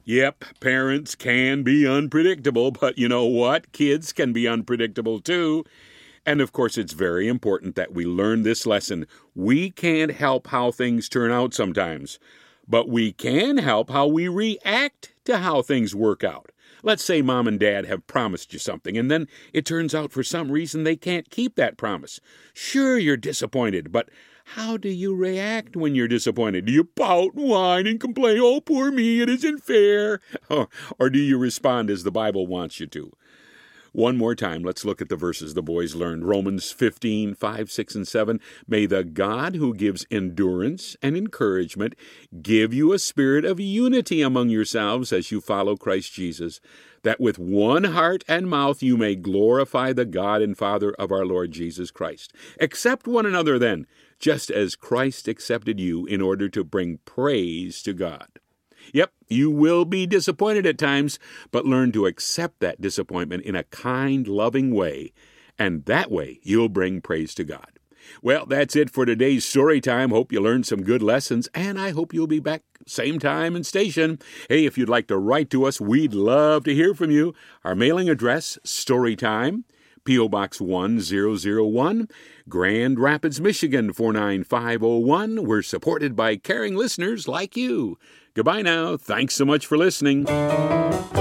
Yep, parents can be unpredictable, but you know what? Kids can be unpredictable too. And of course, it's very important that we learn this lesson. We can't help how things turn out sometimes, but we can help how we react to how things work out. Let's say mom and dad have promised you something, and then it turns out for some reason they can't keep that promise. Sure, you're disappointed, but how do you react when you're disappointed? Do you pout, whine, and complain, "Oh, poor me, it isn't fair"? Or do you respond as the Bible wants you to? One more time, let's look at the verses the boys learned. Romans 15, 5, 6, and 7. May the God who gives endurance and encouragement give you a spirit of unity among yourselves as you follow Christ Jesus, that with one heart and mouth you may glorify the God and Father of our Lord Jesus Christ. Accept one another then, just as Christ accepted you in order to bring praise to God. Yep, you will be disappointed at times, but learn to accept that disappointment in a kind, loving way, and that way you'll bring praise to God. Well, that's it for today's story time. Hope you learned some good lessons, and I hope you'll be back same time and station. Hey, if you'd like to write to us, we'd love to hear from you. Our mailing address, Storytime, P.O. Box 1001, Grand Rapids, Michigan 49501. We're supported by caring listeners like you. Goodbye now. Thanks so much for listening.